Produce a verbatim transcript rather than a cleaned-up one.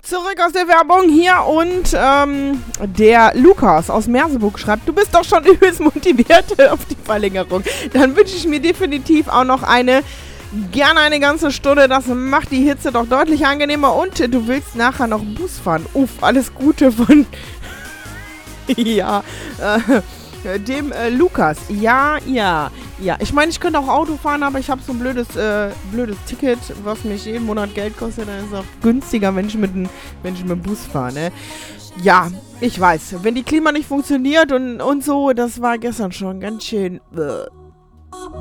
zurück aus der Werbung hier und ähm, der Lukas aus Merseburg schreibt, du bist doch schon übelst motiviert auf die Verlängerung. Dann wünsche ich mir definitiv auch noch eine, gerne eine ganze Stunde. Das macht die Hitze doch deutlich angenehmer und du willst nachher noch Bus fahren. Uff, alles Gute von ja, äh, dem äh, Lukas. Ja, ja, ja. Ich meine, ich könnte auch Auto fahren, aber ich habe so ein blödes, äh, blödes Ticket, was mich jeden Monat Geld kostet. Dann ist es auch günstiger, wenn ich mit dem wenn ich mit dem Bus fahre, ne? Ja, ich weiß. Wenn die Klima nicht funktioniert und, und so, das war gestern schon ganz schön. Bäh.